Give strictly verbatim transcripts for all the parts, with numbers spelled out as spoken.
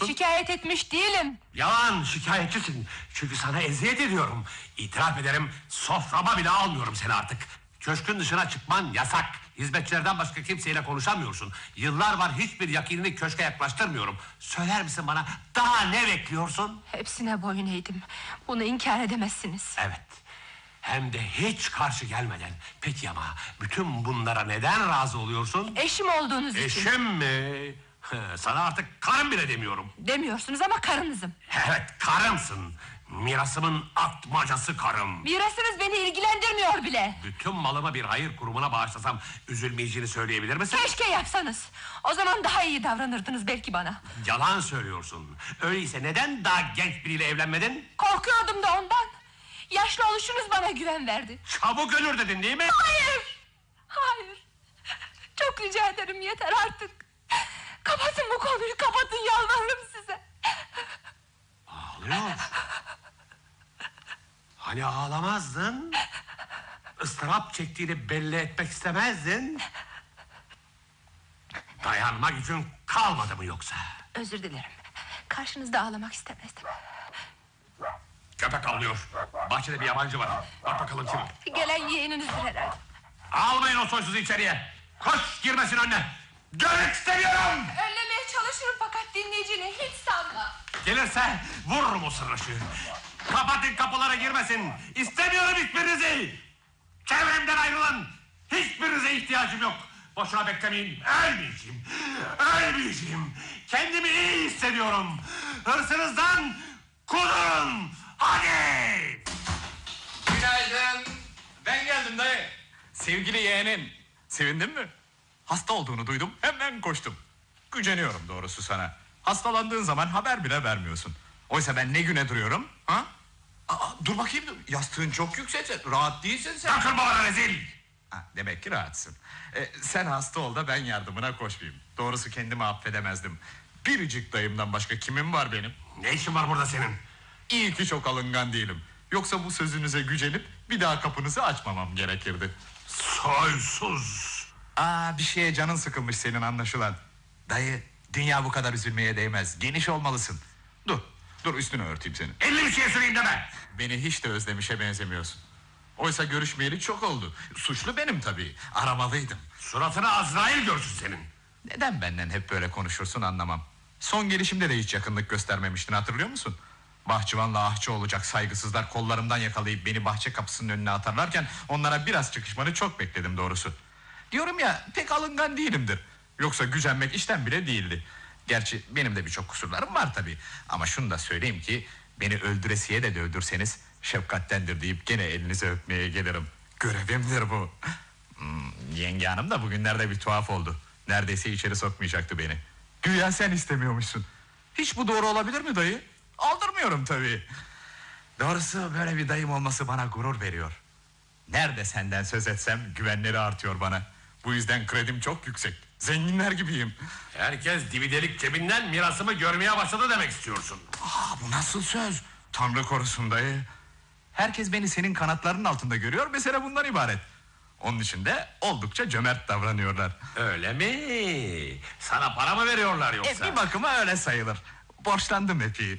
ediyorsun? Şikayet etmiş değilim. Yalan, şikayetçisin. Çünkü sana eziyet ediyorum. İtiraf ederim, soframa bile almıyorum seni artık. Köşkün dışına çıkman yasak. Hizmetçilerden başka kimseyle konuşamıyorsun. Yıllar var hiçbir yakinini köşke yaklaştırmıyorum. Söyler misin bana, daha ne bekliyorsun? Hepsine boyun eğdim. Bunu inkar edemezsiniz. Evet. Hem de hiç karşı gelmeden. Peki ama bütün bunlara neden razı oluyorsun? Eşim olduğunuz için. Eşim mi? Sana artık karım bile demiyorum. Demiyorsunuz ama karınızım. Evet, karımsın. Mirasımın atmacası karım. Mirasınız beni ilgilendirmiyor bile. Bütün malımı bir hayır kurumuna bağışlasam üzülmeyeceğini söyleyebilir misin? Keşke yapsanız. O zaman daha iyi davranırdınız belki bana. Yalan söylüyorsun. Öyleyse neden daha genç biriyle evlenmedin? Korkuyordum da ondan. Yaşlı oluşunuz bana güven verdi. Çabuk ölür dedin değil mi? Hayır. Hayır. Çok rica ederim, yeter artık. Kapatın bu konuyu, kapatın, yalvarırım size. Ağlıyor. Hani ağlamazdın? Istırap çektiğini belli etmek istemezdin. Dayanma gücün kalmadı mı yoksa? Özür dilerim. Karşınızda ağlamak istemezdim. Köpek avlıyor. Bahçede bir yabancı var. Bak bakalım kim? Gelen yeğeninizdir herhalde. Almayın o soysuzu içeriye. Koş, girmesin önüne. Görmek istemiyorum. Önlemeye çalışırım fakat dinleyeceğini hiç sanmam. Gelirse vururum o sırraşı. Kapatın, kapılara girmesin. İstemiyorum hiçbirinizi. Çevremden ayrılın. Hiçbirinize ihtiyacım yok. Boşuna beklemeyin. Ölmeyeceğim. Ölmeyeceğim. Kendimi iyi hissediyorum. Hırsınızdan kurulun. Hadi. Günaydın. Ben geldim dayı. Sevgili yeğenin. Sevindin mi? Hasta olduğunu duydum, hemen koştum. Güceniyorum doğrusu sana. Hastalandığın zaman haber bile vermiyorsun. Oysa ben ne güne duruyorum? Ha? Aa, dur bakayım, yastığın çok yüksek. Rahat değilsin sen. Takılma bana rezil. Ha, demek ki rahatsın. Ee, sen hasta ol da ben yardımına koşmayayım. Doğrusu kendimi affedemezdim. Biricik dayımdan başka kimim var benim? Ne işin var burada senin? İyi ki çok alıngan değilim. Yoksa bu sözünüze gücenip bir daha kapınızı açmamam gerekirdi. Soysuz. Aa, bir şeye canın sıkılmış senin anlaşılan. Dayı, dünya bu kadar üzülmeye değmez. Geniş olmalısın. Dur, dur üstünü örteyim senin. Elli bir şey süreyim deme. Beni hiç de özlemişe benzemiyorsun. Oysa görüşmeyeli çok oldu. Suçlu benim tabii. Aramalıydım. Suratını Azrail görsün senin. Neden benden hep böyle konuşursun anlamam. Son gelişimde de hiç yakınlık göstermemiştin, hatırlıyor musun? Bahçıvanla ahçı olacak saygısızlar kollarımdan yakalayıp beni bahçe kapısının önüne atarlarken onlara biraz çıkışmanı çok bekledim doğrusu. Diyorum ya, pek alıngan değilimdir. Yoksa gücenmek işten bile değildi. Gerçi benim de birçok kusurlarım var tabii. Ama şunu da söyleyeyim ki beni öldüresiye de dövdürseniz şefkattendir deyip gene elinizi öpmeye gelirim. Görevimdir bu. Hmm, yenge hanım da bugünlerde bir tuhaf oldu. Neredeyse içeri sokmayacaktı beni. Güya sen istemiyormuşsun. Hiç bu doğru olabilir mi dayı? Aldırmıyorum tabii. Doğrusu böyle bir dayım olması bana gurur veriyor. Nerede senden söz etsem güvenleri artıyor bana. Bu yüzden kredim çok yüksek. Zenginler gibiyim. Herkes dividelik cebinden mirasımı görmeye başladı demek istiyorsun. Aa, bu nasıl söz? Tanrı korusun dayı. Herkes beni senin kanatlarının altında görüyor. Mesele bundan ibaret. Onun için de oldukça cömert davranıyorlar. Öyle mi? Sana para mı veriyorlar yoksa? E, bir bakıma öyle sayılır. Borçlandım epey.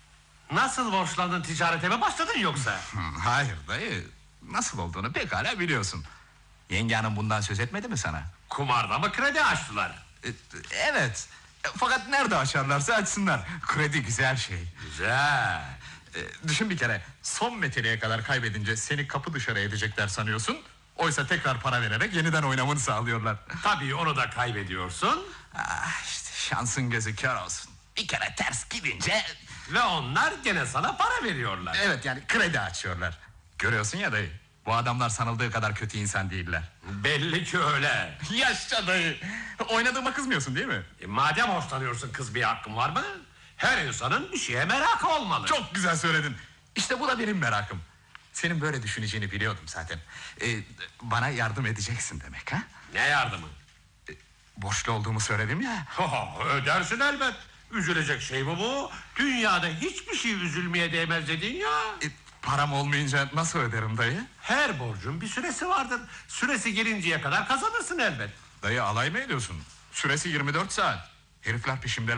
Nasıl borçlandın, ticarete mi başladın yoksa? Hayır dayı. Nasıl olduğunu pekala biliyorsun. Yenge hanım bundan söz etmedi mi sana? Kumarda mı kredi açtılar? E, evet. E, fakat nerede açarlarsa açsınlar. Kredi güzel şey. Güzel. E, düşün bir kere, son meteleye kadar kaybedince seni kapı dışarı edecekler sanıyorsun. Oysa tekrar para vererek yeniden oynamanı sağlıyorlar. Tabii onu da kaybediyorsun. Ah, işte şansın gözü kör olsun. Bir kere ters gidince... Ve onlar gene sana para veriyorlar. Evet, yani kredi açıyorlar. Görüyorsun ya dayı, bu adamlar sanıldığı kadar kötü insan değiller. Belli ki öyle. Yaşa dayı. Oynadığıma kızmıyorsun değil mi? E, madem hoşlanıyorsun, kız bir hakkın var mı? Her insanın bir şeye merakı olmalı. Çok güzel söyledin. İşte bu da benim merakım. Senin böyle düşüneceğini biliyordum zaten. Ee, bana yardım edeceksin demek ha? Ne yardımı? Ee, borçlu olduğumu söyledim ya. Oh, ödersin elbet. Üzülecek şey mi bu? Dünyada hiçbir şey üzülmeye değmez dedin ya. Ee, param olmayınca nasıl öderim dayı? Her borcun bir süresi vardır. Süresi gelinceye kadar kazanırsın elbet. Dayı alay mı ediyorsun? Süresi yirmi dört saat. Herifler peşimdeler.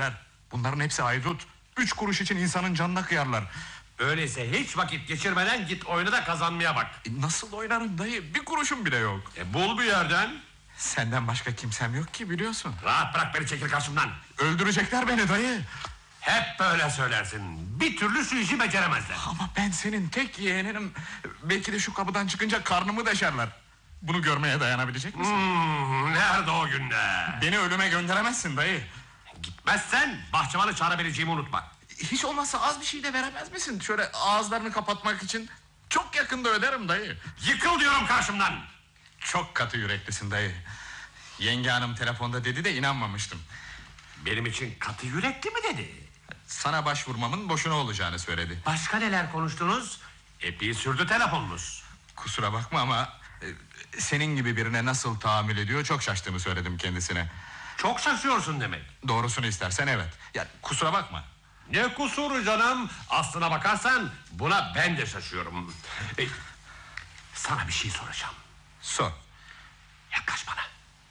Bunların hepsi haydut. Üç kuruş için insanın canına kıyarlar. Öyleyse hiç vakit geçirmeden git oyunu da kazanmaya bak. E, nasıl oynarım dayı? Bir kuruşum bile yok. E, bul bir yerden. Senden başka kimsem yok ki, biliyorsun. Rahat bırak beni, çekil karşımdan. Öldürecekler beni dayı. Hep böyle söylersin. Bir türlü şu işi beceremezler. Ama ben senin tek yeğeninim. Belki de şu kapıdan çıkınca karnımı deşerler. Bunu görmeye dayanabilecek misin? Hmm, nerede o günler? Beni ölüme gönderemezsin dayı. Gitmezsen bahçıvanı çağırabileceğimi unutma. Hiç olmazsa az bir şey de veremez misin? Şöyle ağızlarını kapatmak için. Çok yakında öderim dayı. Yıkıl diyorum karşımdan. Çok katı yüreklisin dayı. Yenge hanım telefonda dedi de inanmamıştım. Benim için katı yürekli mi dedi? Sana başvurmamın boşuna olacağını söyledi. Başka neler konuştunuz? Epey sürdü telefonunuz. Kusura bakma ama e, senin gibi birine nasıl tahammül ediyor çok şaştığımı söyledim kendisine. Çok şaşıyorsun demek. Doğrusunu istersen evet. Ya kusura bakma. Ne kusuru canım? Aslına bakarsan buna ben de şaşıyorum. E, sana bir şey soracağım. Sor. Yaklaş bana.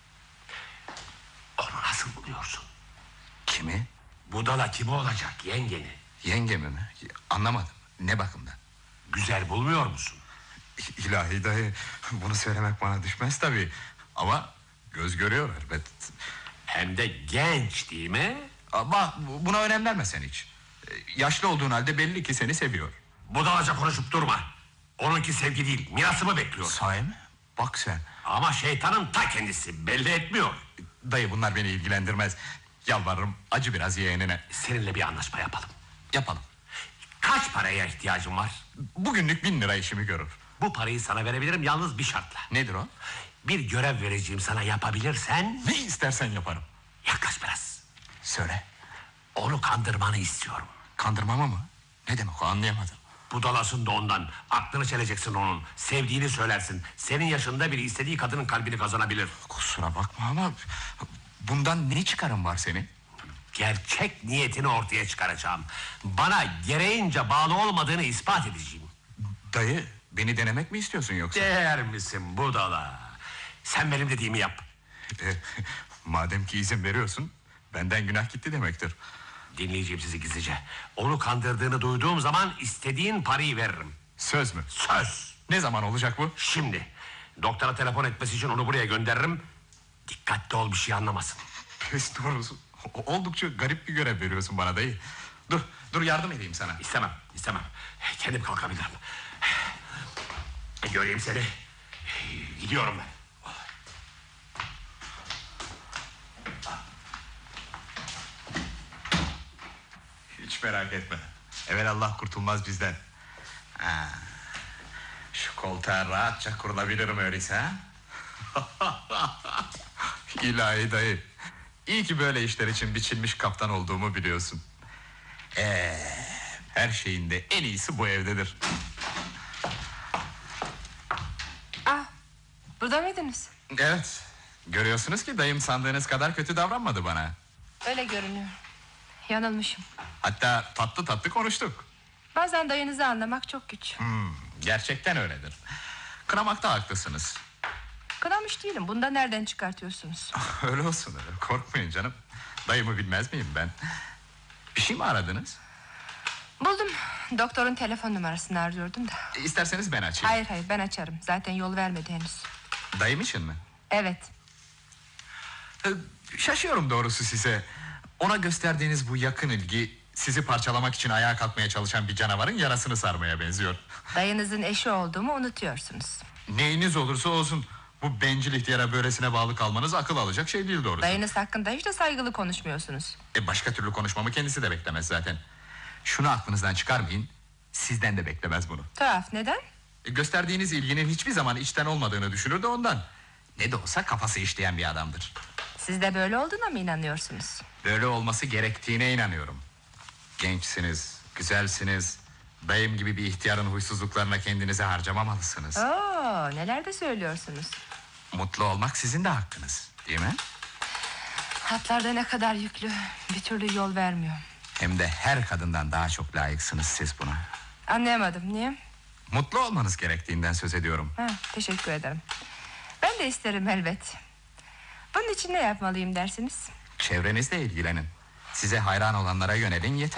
Onu nasıl buluyorsun? Kimi? Budala kimi olacak, yengeni? Yengemi mi? Anlamadım. Ne bakımdan? Güzel bulmuyor musun? İlahi dayı, bunu söylemek bana düşmez tabii. Ama göz görüyor elbet. Hem de genç değil mi? Ama buna önem verme sen hiç. Yaşlı olduğun halde belli ki seni seviyor. Budalaca konuşup durma. Onunki sevgi değil, mirasımı bekliyor. Sahi mi? Bak sen. Ama şeytanın ta kendisi, belli etmiyor. Dayı, bunlar beni ilgilendirmez. Yalvarırım, acı biraz yeğenine. Seninle bir anlaşma yapalım. Yapalım. Kaç paraya ihtiyacın var? Bugünlük bin lira işimi görür. Bu parayı sana verebilirim yalnız bir şartla. Nedir o? Bir görev vereceğim sana, yapabilirsen... Ne istersen yaparım. Yaklaş biraz. Söyle. Onu kandırmanı istiyorum. Kandırmama mı? Ne demek o, anlayamadım. Budalasın da ondan. Aklını çeleceksin onun. Sevdiğini söylersin. Senin yaşında biri istediği kadının kalbini kazanabilir. Kusura bakma ama bundan ne çıkarım var senin? Gerçek niyetini ortaya çıkaracağım. Bana gereğince bağlı olmadığını ispat edeceğim. Dayı, beni denemek mi istiyorsun yoksa? Değer misin budala? Sen benim dediğimi yap. E, madem ki izin veriyorsun, benden günah gitti demektir. Dinleyeceğim sizi gizlice. Onu kandırdığını duyduğum zaman istediğin parayı veririm. Söz mü? Söz. Ne zaman olacak bu? Şimdi. Doktora telefon etmesi için onu buraya gönderirim. Dikkatli ol, bir şey anlamasın. Pes doğrusu. O- Oldukça garip bir görev veriyorsun bana dayı. Dur, dur yardım edeyim sana. İstemem, istemem. Kendim kalkabilirim. Göreyim seni. Gidiyorum ben. Hiç merak etme. Evelallah kurtulmaz bizden. Ha. Şu koltuğa rahatça kurulabilirim öyleyse ha? İlahi dayı. İyi ki böyle işler için biçilmiş kaptan olduğumu biliyorsun. Ee, her şeyin de en iyisi bu evdedir. Ah, burada mıydınız? Evet. Görüyorsunuz ki dayım sandığınız kadar kötü davranmadı bana. Öyle görünüyor. Yanılmışım. Hatta tatlı tatlı konuştuk. Bazen dayınızı anlamak çok güç. Hmm, gerçekten öyledir. Kınamakta haklısınız. Kınamış değilim. Bunda nereden çıkartıyorsunuz? Öyle olsun öyle. Korkmayın canım. Dayımı bilmez miyim ben? Bir şey mi aradınız? Buldum. Doktorun telefon numarasını arıyordum da. İsterseniz ben açayım. Hayır hayır, ben açarım. Zaten yol vermedi henüz. Dayım için mi? Evet. Ee, şaşıyorum doğrusu size. Ona gösterdiğiniz bu yakın ilgi sizi parçalamak için ayağa kalkmaya çalışan bir canavarın yarasını sarmaya benziyor. Dayınızın eşi olduğumu unutuyorsunuz. Neyiniz olursa olsun bu bencil ihtiyara böylesine bağlı kalmanız akıl alacak şey değil doğrusu. Dayınız hakkında hiç de saygılı konuşmuyorsunuz. E başka türlü konuşmamı kendisi de beklemez zaten. Şunu aklınızdan çıkarmayın. Sizden de beklemez bunu. Tuhaf, neden? E, gösterdiğiniz ilginin hiçbir zaman içten olmadığını düşünür de ondan. Ne de olsa kafası işleyen bir adamdır. Siz de böyle olduğuna mı inanıyorsunuz? Böyle olması gerektiğine inanıyorum. Gençsiniz, güzelsiniz. Dayım gibi bir ihtiyarın huysuzluklarına kendinizi harcamamalısınız. Oo, neler de söylüyorsunuz. Mutlu olmak sizin de hakkınız, değil mi? Hatlarda ne kadar yüklü. Bir türlü yol vermiyor. Hem de her kadından daha çok layıksınız siz buna. Anlayamadım, niye? Mutlu olmanız gerektiğinden söz ediyorum. Ha, teşekkür ederim. Ben de isterim elbet. Bunun için ne yapmalıyım dersiniz? Çevrenizle ilgilenin. Size hayran olanlara yönelin yeter.